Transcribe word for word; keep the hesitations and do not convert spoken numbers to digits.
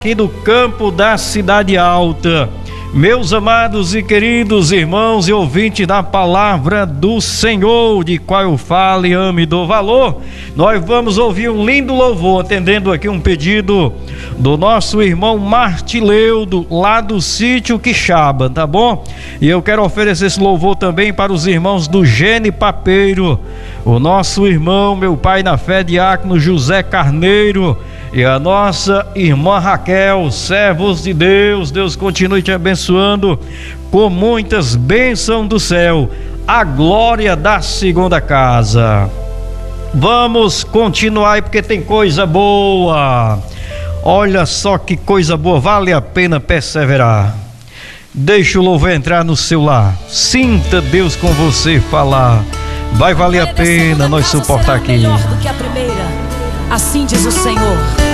Aqui do campo da Cidade Alta, meus amados e queridos irmãos e ouvintes da palavra do Senhor, de qual eu falo e amo e dou valor, nós vamos ouvir um lindo louvor, atendendo aqui um pedido do nosso irmão Martileudo, lá do sítio Quixaba, tá bom? E eu quero oferecer esse louvor também para os irmãos do Gene Papeiro, o nosso irmão, meu pai na fé, diácono José Carneiro, e a nossa irmã Raquel, servos de Deus. Deus continue te abençoando com muitas bênçãos do céu, a glória da segunda casa. Vamos continuar aí, porque tem coisa boa. Olha só que coisa boa, vale a pena perseverar. Deixa o louvor entrar no seu lar, sinta Deus com você falar. Vai valer a pena nós suportar aqui. Melhor do que a primeira, assim diz o Senhor.